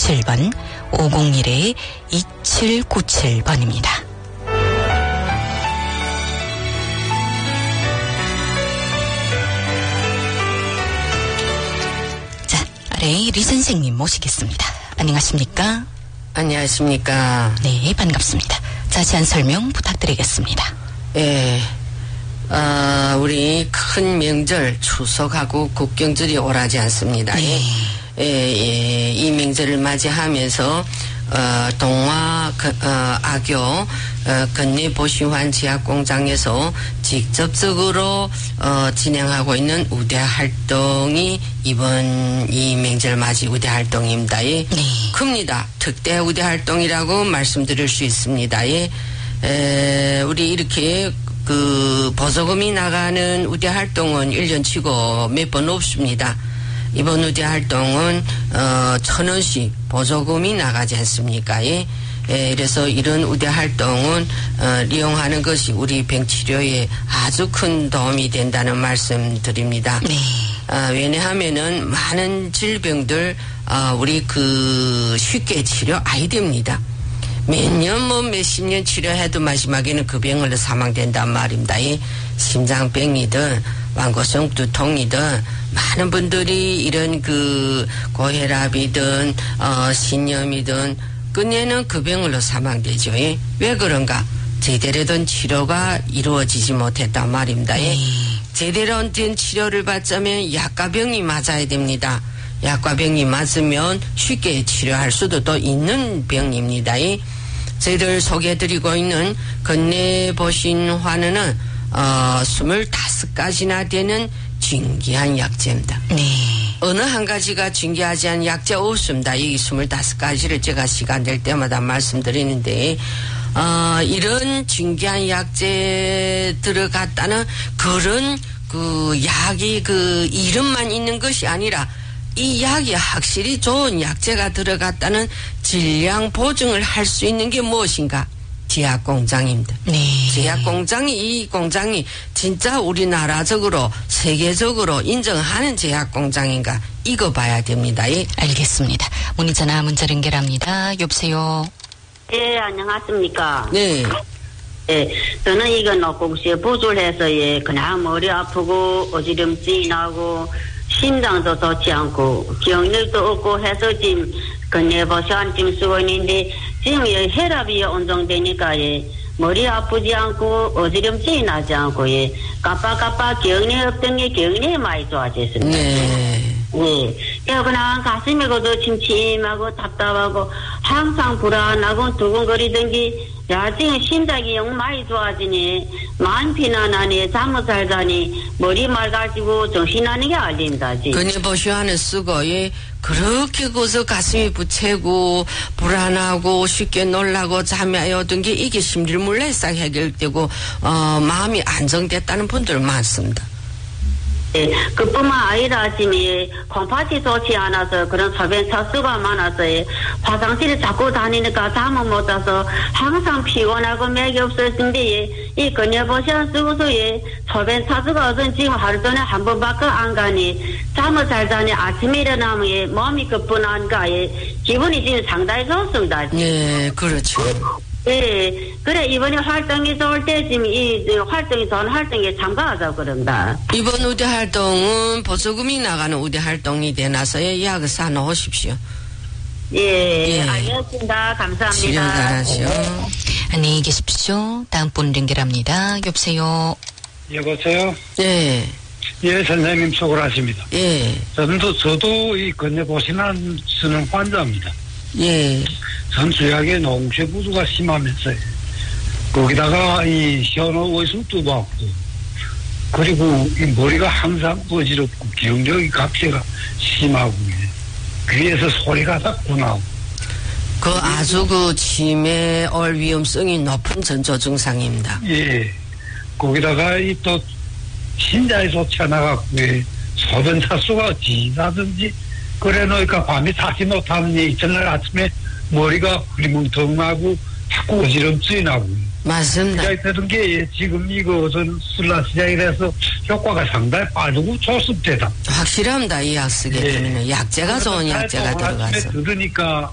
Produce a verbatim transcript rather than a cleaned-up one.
구칠 번 오공일 이칠구칠 번입니다. 자, 아래 리 선생님 모시겠습니다. 안녕하십니까? 안녕하십니까? 네, 반갑습니다. 자세한 설명 부탁드리겠습니다. 예, 아, 우리 큰 명절 추석하고 국경절이 오라지 않습니다. 네. 예, 예, 이 명절을 맞이하면서 어, 동화 그, 어, 악교 어, 건네 보시환 지하공장에서 직접적으로 어, 진행하고 있는 우대 활동이 이번 이 명절 맞이 우대 활동입니다. 예. 네. 큽니다. 특대 우대 활동이라고 말씀드릴 수 있습니다. 예. 에, 우리 이렇게 그 보조금이 나가는 우대 활동은 일 년 치고 몇 번 없습니다. 이번 우대 활동은 어, 천 원씩 보조금이 나가지 않습니까? 예. 예, 그래서 이런 우대 활동은 어, 이용하는 것이 우리 병치료에 아주 큰 도움이 된다는 말씀 드립니다. 네. 어, 왜냐하면은 많은 질병들 어, 우리 그 쉽게 치료 아이 됩니다. 몇 년 뭐 몇십 년 치료해도 마지막에는 그 병으로 사망된단 말입니다. 이 심장병이든 완고성 두통이든 많은 분들이 이런 그 고혈압이든 어 신염이든 끝내는 그 병으로 사망되죠. 예? 왜 그런가? 제대로 된 치료가 이루어지지 못했단 말입니다. 예? 제대로 된 치료를 받자면 약과 병이 맞아야 됩니다. 약과 병이 맞으면 쉽게 치료할 수도 또 있는 병입니다. 예? 저희들 소개해드리고 있는 건네보신환은 어, 스물다섯 가지나 되는 진귀한 약재입니다. 네. 어느 한 가지가 진귀하지 않은 약재 없습니다. 이 스물다섯 가지를 제가 시간 될 때마다 말씀드리는데 어, 이런 진귀한 약재 들어갔다는 그런 그 약이 그 이름만 있는 것이 아니라 이 약이 확실히 좋은 약재가 들어갔다는 질량 보증을 할 수 있는 게 무엇인가? 제약공장입니다. 네. 제약공장이 이 공장이 진짜 우리나라적으로 세계적으로 인정하는 제약공장인가? 이거 봐야 됩니다. 예. 알겠습니다. 문의 전화 문자 연결합니다. 여보세요. 예, 안녕하십니까. 네. 예, 저는 이거 녹곡시에 부주를 해서 예, 그냥 머리 아프고 어지럼증이 나고 심장도 좋지 않고 경력도 없고 해서 지금 건네보시환 지금 쓰고 있는데 지금 예, 혈압이 온정되니까 예, 머리 아프지 않고 어지럼증이 나지 않고 예, 깜빡깜빡 경련 없던 게 경련이 많이 좋아졌습니다. 네. 예, 예, 그냥 가슴이 고도 침침하고 답답하고 항상 불안하고 두근거리던 게 야, 지금 심장이 영 많이 좋아지니, 마음 편안하니, 잠을 잘 자니, 머리 맑아지고 정신나는 게 알린다, 지. 건네보시환을 쓰고, 예, 그렇게 거서 가슴이 부채고, 불안하고, 쉽게 놀라고, 잠이 안 오던 게 이게 심질물레 싹 해결되고, 어, 마음이 안정됐다는 분들 많습니다. 예, 그뿐만 아니라 지금 콩팥이 좋지 않아서 그런 소변 차수가 많아서 예, 화장실에 자꾸 다니니까 잠을 못 자서 항상 피곤하고 맥이 없어진데 예, 이 건네보시환 쓰고서 예, 소변 차수가 어떤 지금 하루 전에 한 번밖에 안 가니 잠을 잘 자니 아침에 일어나면 예, 몸이 급분한가 예, 기분이 지금 상당히 좋습니다. 예, 그렇죠. 예, 그래, 이번에 활동이 좋을 때, 지금 이, 이 활동이 좋은 활동에 참가하자고 그런다. 이번 우대 활동은 보조금이 나가는 우대 활동이 되나서요. 예약을 사놓으십시오. 예, 예. 알겠습니다. 감사합니다. 치료 잘하시오. 안녕히 계십시오. 다음 분 연결합니다. 여보세요. 여보세요? 예, 예, 선생님 수고하십니다. 예, 저도, 저도 이 건네보신환 쓰는 환자입니다. 예, 전수약에 농체 부수가 심하면서 거기다가 이 시원한 의술도 받고 그리고 이 머리가 항상 어지럽고 기억력이 갑자기 심하고 귀에서 소리가 자꾸 나오고 그 아주 그 치매 올 위험성이 높은 전조 증상입니다. 예, 거기다가 이 또 신장이 좋지 않아갖고 소변 차수가 지나든지 그래 놓으니까 밤에 자지 못하는 게 전날 아침에 머리가 흐리멍텅하고 자꾸 어지럼증이 나고. 맞습니다. 그런 게 지금 이거 전 술라 시작이라서 효과가 상당히 빠르고 좋습니다. 확실합니다. 이 약 쓰게 되면 약재가 좋은 약재가 들어가서. 들으니까